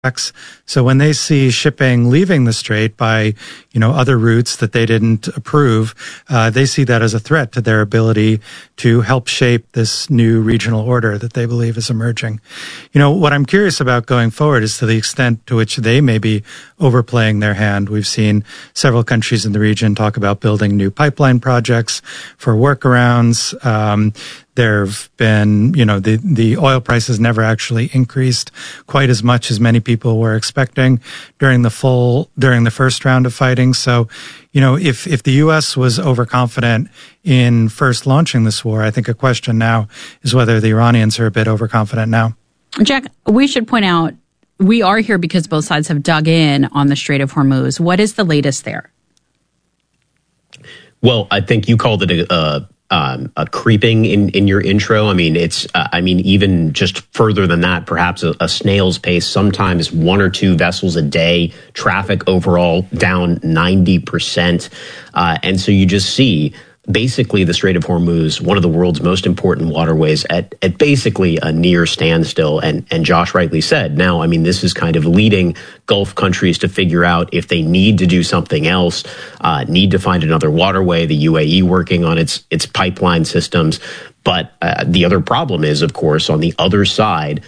So when they see shipping leaving the strait by, other routes that they didn't approve, they see that as a threat to their ability to help shape this new regional order that they believe is emerging. What I'm curious about going forward is to the extent to which they may be overplaying their hand. We've seen several countries in the region talk about building new pipeline projects for workarounds. There have been, the oil prices never actually increased quite as much as many people were expecting during the first round of fighting. So, if the U.S. was overconfident in first launching this war, I think a question now is whether the Iranians are a bit overconfident now. Jack, we should point out, we are here because both sides have dug in on the Strait of Hormuz. What is the latest there? Well, I think you called it a creeping in your intro. I mean, it's, even just further than that, perhaps a snail's pace, sometimes one or two vessels a day, traffic overall down 90%. And so you just see basically the Strait of Hormuz, one of the world's most important waterways, at basically a near standstill. And Josh rightly said, now, this is kind of leading Gulf countries to figure out if they need to do something else, need to find another waterway, the UAE working on its pipeline systems. But the other problem is, of course, on the other side,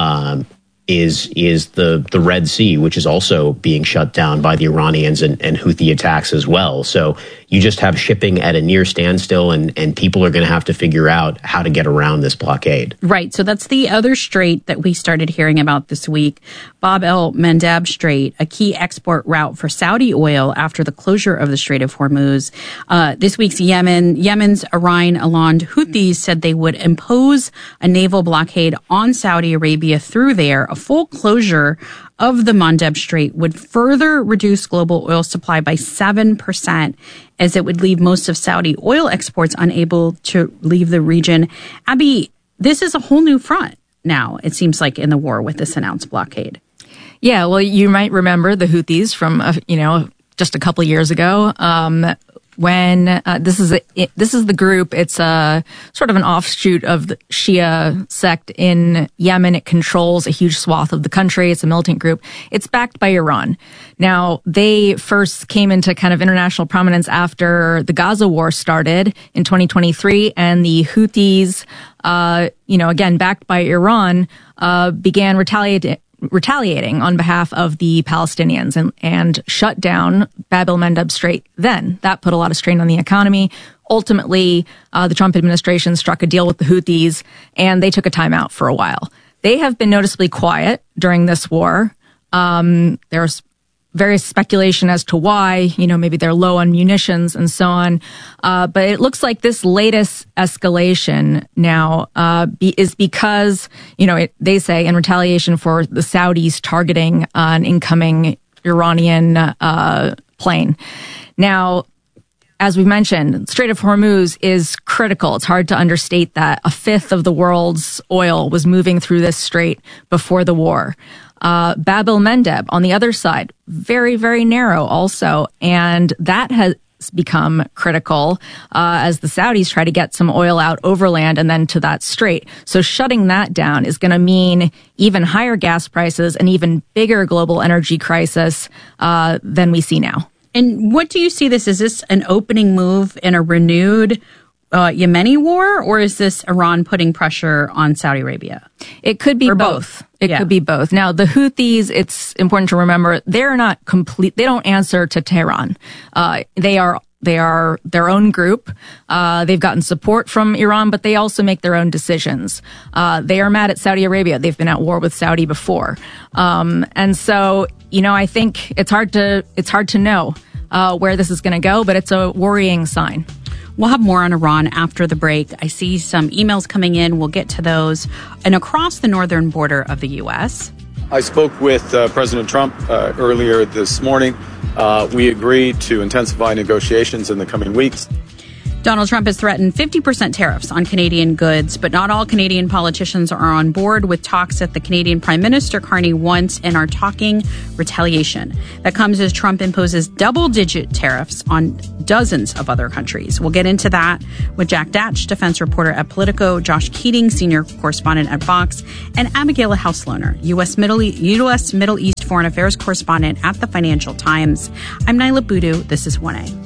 is the Red Sea, which is also being shut down by the Iranians and Houthi attacks as well. So you just have shipping at a near standstill, and people are going to have to figure out how to get around this blockade. Right. So that's the other strait that we started hearing about this week, Bab el-Mandeb Strait, a key export route for Saudi oil after the closure of the Strait of Hormuz. This week's Yemen's Iran-aligned Houthis said they would impose a naval blockade on Saudi Arabia through there. A full closure of the Mandeb Strait would further reduce global oil supply by 7%, as it would leave most of Saudi oil exports unable to leave the region. Abby, this is a whole new front now, it seems like, in the war with this announced blockade. Yeah, well, you might remember the Houthis from, just a couple of years ago. When this is the group, it's a sort of an offshoot of the Shia sect in Yemen. It controls a huge swath of the country. It's a militant group. It's backed by Iran. Now, they first came into kind of international prominence after the Gaza war started in 2023, and the Houthis, again backed by Iran, began retaliating on behalf of the Palestinians and shut down Bab el-Mandeb Strait. Then that put a lot of strain on the economy. Ultimately, the Trump administration struck a deal with the Houthis, and they took a timeout for a while. They have been noticeably quiet during this war. There's various speculation as to why, maybe they're low on munitions and so on. But it looks like this latest escalation now is because, they say in retaliation for the Saudis targeting an incoming Iranian plane. Now, as we mentioned, Strait of Hormuz is critical. It's hard to understate that. A fifth of the world's oil was moving through this strait before the war. Bab el-Mandeb, on the other side, very, very narrow also. And that has become critical as the Saudis try to get some oil out overland and then to that strait. So shutting that down is going to mean even higher gas prices and even bigger global energy crisis than we see now. And what do you see this? Is this an opening move in a renewed Yemeni war, or is this Iran putting pressure on Saudi Arabia? It could be both. It could be both. Now, the Houthis, it's important to remember, they're not complete. They don't answer to Tehran. They are their own group. They've gotten support from Iran, but they also make their own decisions. They are mad at Saudi Arabia. They've been at war with Saudi before. And so, I think it's hard to know where this is going to go, but it's a worrying sign. We'll have more on Iran after the break. I see some emails coming in. We'll get to those. And across the northern border of the U.S. I spoke with President Trump earlier this morning. We agreed to intensify negotiations in the coming weeks. Donald Trump has threatened 50% tariffs on Canadian goods, but not all Canadian politicians are on board with talks that the Canadian Prime Minister Carney wants and are talking retaliation. That comes as Trump imposes double-digit tariffs on dozens of other countries. We'll get into that with Jack Datch, defense reporter at Politico, Josh Keating, senior correspondent at Vox, and Abigail Hauslohner, U.S. Middle East Foreign Affairs correspondent at the Financial Times. I'm Nyla Boodoo. This is 1A.